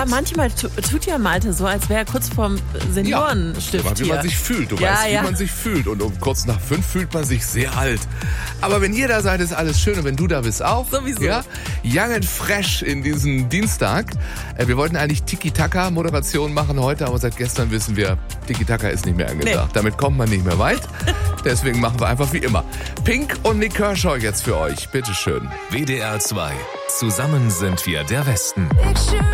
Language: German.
manchmal tut ja Malte so, als wäre er kurz vorm Seniorenstift wie man sich fühlt. Du weißt, wie man sich fühlt. Und um kurz nach 5 fühlt man sich sehr alt. Aber wenn ihr da seid, ist alles schön. Und wenn du da bist auch. Sowieso. Ja? Young and fresh in diesem Dienstag. Wir wollten eigentlich Tiki-Taka-Moderation machen heute, aber seit gestern wissen wir, Tiki-Taka ist nicht mehr angesagt. Damit kommt man nicht mehr weit. Deswegen machen wir einfach wie immer. Pink und Nick Kershaw jetzt für euch. Bitteschön. WDR 2. Zusammen sind wir der Westen.